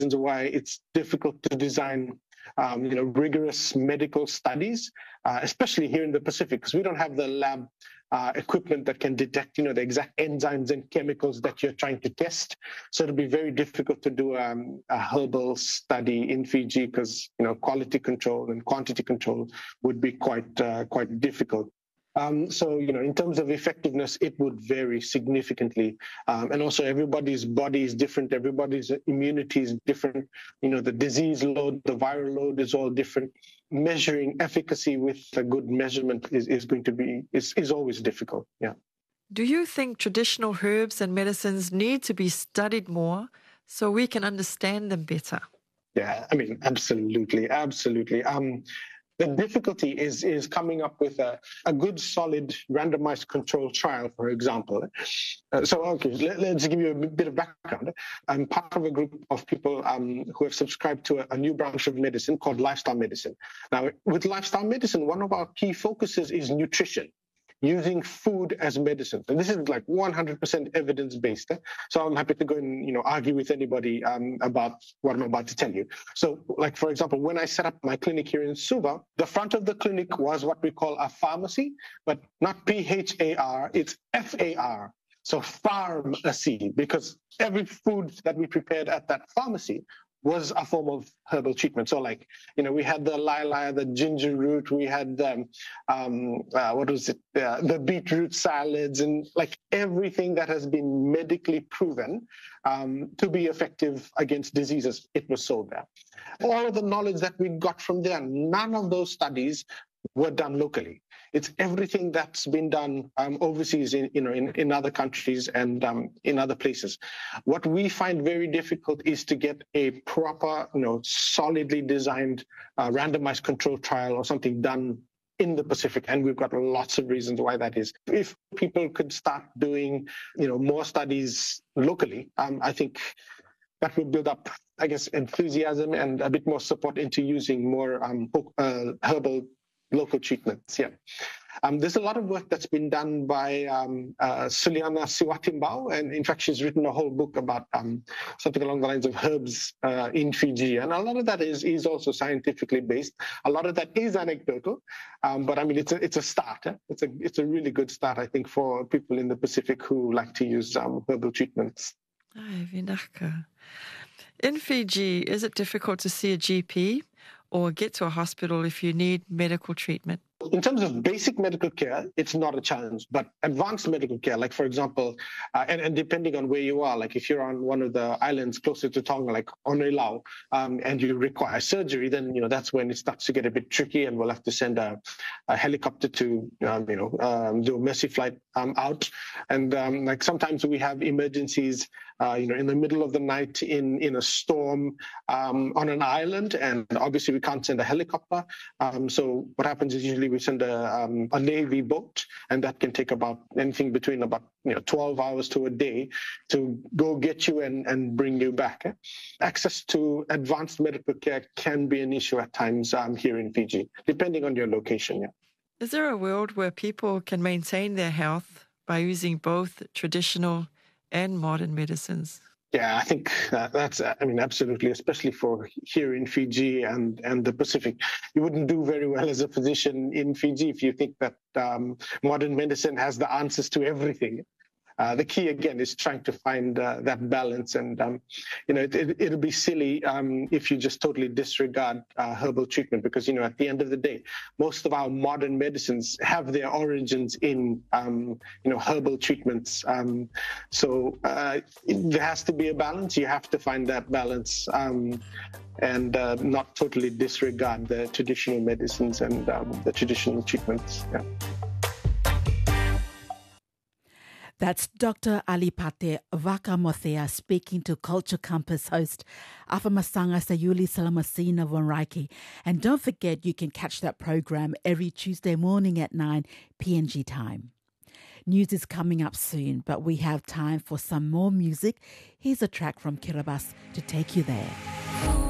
why it's difficult to design rigorous medical studies, especially here in the Pacific, because we don't have the lab equipment that can detect, the exact enzymes and chemicals that you're trying to test. So it'll be very difficult to do a herbal study in Fiji because, quality control and quantity control would be quite difficult. So, in terms of effectiveness, it would vary significantly. And also everybody's body is different. Everybody's immunity is different. The disease load, the viral load is all different. Measuring efficacy with a good measurement is always difficult. Yeah. Do you think traditional herbs and medicines need to be studied more so we can understand them better? Yeah, absolutely. The difficulty is coming up with a good, solid, randomized controlled trial, for example. Let's give you a bit of background. I'm part of a group of people who have subscribed to a new branch of medicine called lifestyle medicine. Now, with lifestyle medicine, one of our key focuses is nutrition, using food as medicine. And this is like 100% evidence-based. So I'm happy to go and, argue with anybody about what I'm about to tell you. So, like, for example, when I set up my clinic here in Suva, the front of the clinic was what we call a pharmacy, but not PHAR, it's FAR. So pharmacy, because every food that we prepared at that pharmacy was a form of herbal treatment. So we had the lila, the ginger root, we had the beetroot salads, and everything that has been medically proven to be effective against diseases, it was sold there. All of the knowledge that we got from there, none of those studies were done locally. It's everything that's been done overseas in other countries and in other places. What we find very difficult is to get a proper, solidly designed randomized controlled trial or something done in the Pacific, and we've got lots of reasons why that is. If people could start doing, more studies locally, I think that would build up, enthusiasm and a bit more support into using more herbal local treatments. Yeah. There's a lot of work that's been done by Suliana Siwatimbao, and in fact, she's written a whole book about something along the lines of herbs in Fiji, and a lot of that is also scientifically based. A lot of that is anecdotal, but it's a start. It's a really good start, I think, for people in the Pacific who like to use herbal treatments. In Fiji, is it difficult to see a GP or get to a hospital if you need medical treatment? In terms of basic medical care, it's not a challenge, but advanced medical care, like for example, and depending on where you are, like if you're on one of the islands closer to Tonga, like Oneilau, and you require surgery, then, that's when it starts to get a bit tricky, and we'll have to send a helicopter to, do a mercy flight out. And sometimes we have emergencies, in the middle of the night in a storm on an island, and obviously we can't send a helicopter. So what happens is usually we send a Navy boat, and that can take about anything between 12 hours to a day to go get you and bring you back. Access to advanced medical care can be an issue at times here in Fiji, depending on your location. Yeah. Is there a world where people can maintain their health by using both traditional and modern medicines? Yeah, I think that's, absolutely, especially for here in Fiji and the Pacific. You wouldn't do very well as a physician in Fiji if you think that modern medicine has the answers to everything. The key, again, is trying to find that balance. And, it'll be silly if you just totally disregard herbal treatment because, at the end of the day, most of our modern medicines have their origins in, herbal treatments. So there has to be a balance. You have to find that balance and not totally disregard the traditional medicines and the traditional treatments. Yeah. That's Dr. Alipate Vakamothea speaking to Culture Campus host Afamasanga Sayuli Salamasina Vonraiki. And don't forget, you can catch that program every Tuesday morning at 9 PNG time. News is coming up soon, but we have time for some more music. Here's a track from Kiribati to take you there.